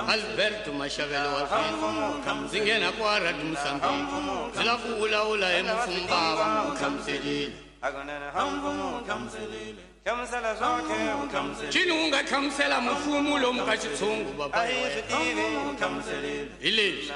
Alberto Mashavelo Wafin Zingena Kwara Dumsambi Zilafu Ula Ula Emufumbaba Kamselile Chinunga Kamsela Mufumulo Mukachitsungu Baba Village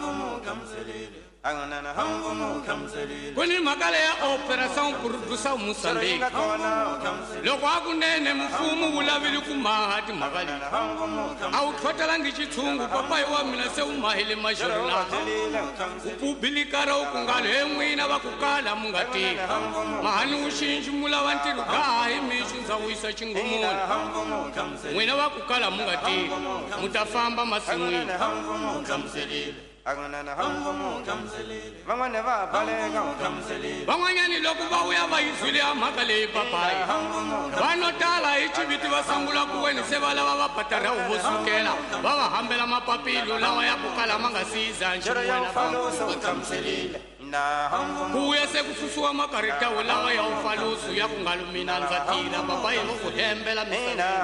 Kuni magale ya operação produção Moçambique Loko akunene mfumu ulavili kumahati magali Au kotala ngichitsungu papai wa mina se umahile majorina Upubilikara ukungale mwina wakukala mungati Mahanu ushinji mula wantiru gahi mishunza uisa chingumuni Mwina wakukala mungati Mutafamba masimwini Bangwanyani loku bawuya bayizwile amakale papai Banotala ichibiti wasangula kuweni sebala wabapatara ubusukela Wawahambela mapapilo lawa ya kukala mangasiza nchimwena Kuya sekususua makarita ulawa ya ufalusu ya kungalumina nzatila Papai nukuhembela misana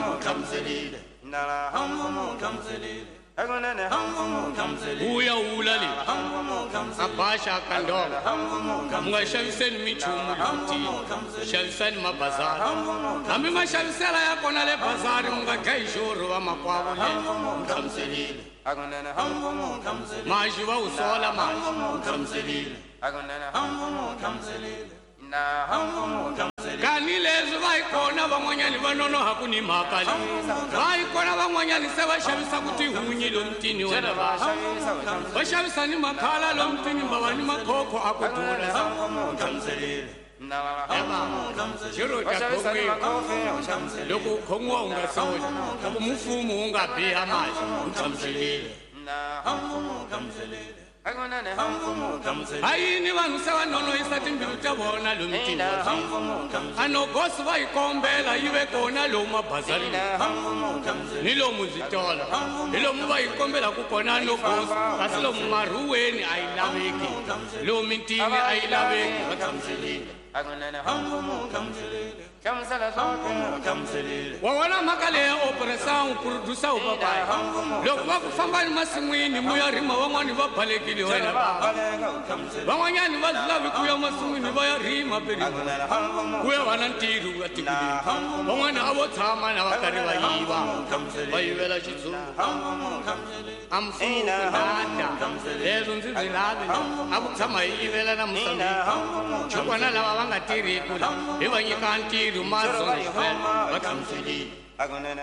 Uya ulali Abasha kandola Mga shaviseni michumu luti Shaviseni mabazari Ami mashavisela ya konale bazari Mga kaishuru wa makwabu Mkamselile Maji wa usola maji Kanilezo vaikona bamwanyani banono hakuni makali Vaikona bamwanyani se bashabisa kuti hunyilo mtini wena bashabisa ni makala lo mtini mbawani makoko akudura Jiro takongwe Loko kongwa ungasoli Kabo mufumu ungabiha maji Mkamselile Ayini vanhu sevanono isati mbilu ta vona lomu mtini Ano gosi va yikombela yive kona lomu mabhazarini Ni lomu zitola Ni lomu va yikombela kukona no gosi Kasi lomu maruweni ayilaveki Lomu mtini ayilaveki Wawana makale ya operação produção papai Loko wakufamba ni masimwini muya rima wangwani wapalekili wena Wangwanyani wazilavi kuya masimwini waya rima peri Kuya wanantiru watikuli Wangwana awotama na wakari wayiwa Wayiwela chizu Amfuku nata Lezo nzizilavi Abutama yiwela na Moçambique Chukwana lawa wanga tiri kula Iwa nyikantiru mazo Bakamselile